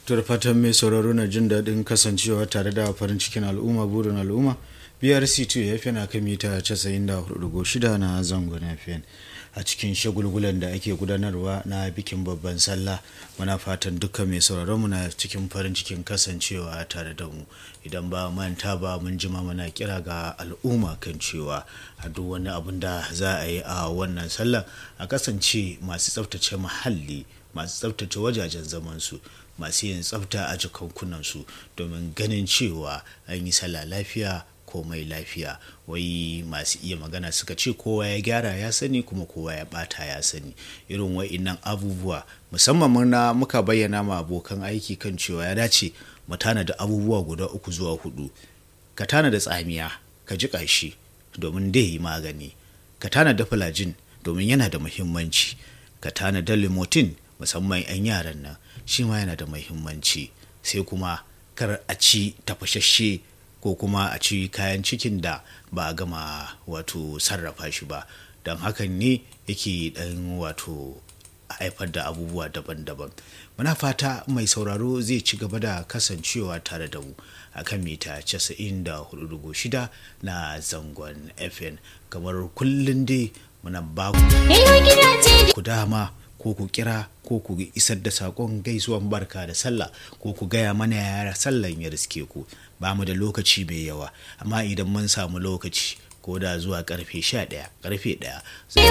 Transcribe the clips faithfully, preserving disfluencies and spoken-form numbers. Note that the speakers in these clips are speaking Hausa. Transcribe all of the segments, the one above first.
da fatan mai sauraro na jin daɗin kasancewa tare da farin cikin al'umma burin al'umma B R C two F M na kan mita casa'in da hudu digo shida na zangon F M a cikin shagulgulan da ake gudanarwa na bikin babban sallah. Muna fatan dukkan mai sauraro muna cikin farin cikin kasancewa tare da mu. Idan ba manta ba mun jima muna kira ga al'umma kan cewa a duk wani abun da za a yi a wannan sallah a kasance masu tsaftace muhalli, masu tsaftace wajajen zamansu, masu yin tsafta a jikunkunansu domin ganin cewa an yi sallah lafiya komai lafiya. Wai masu iya magana suka ce kowa ya gyara ya sani kuma kowa ya bata ya sani. Irin wa'innan abubuwa musamman muna muka bayyana ma abokan aiki kan cewa ya dace mu tanada abubuwa guda uku zuwa hudu. Ka tanada tsamiya ka jiƙa shi domin dai yi magani, ka tanada filajin domin yana da muhimmanci, ka tanada limotin musamman 'yan yaran nan shi ma yana da muhimmanci. Sai kuma kar a ci tafashashe ko kuma a ci kayan cikin da ba a gama wato sarrafa shi ba, don hakan ne yake dan wato haifar da abubuwa daban-daban. Muna fata mai sauraro zai ci gaba da kasancewa tare da mu a kan mita casa'in da hudu digo shida na zangon F M. Kamar kullum dai muna ba ku dama ko ku kira ko ku isar da sakon gaisuwan barka da sallah ko ku gaya mana yara sallan ya riske ku. Ba mu da lokaci mai yawa, amma idan mun samu lokaci ko da zuwa karfe sha ɗaya karfe ɗaya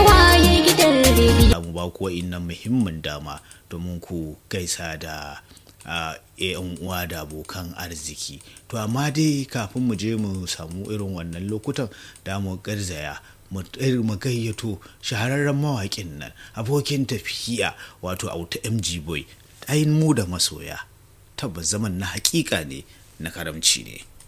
za mu ba ku wa'innan muhimmin dama domin ku gaisa da yan uwa da abokan arziki. To amma dai kafin mu je mu samu irin wannan lokutan da mu garzaya mu gayyato shahararren mawaƙin nan abokin tafiya wato Auta M G Boy. Ayin mu da masoya tabbas zaman na hakika ne na karamci ne.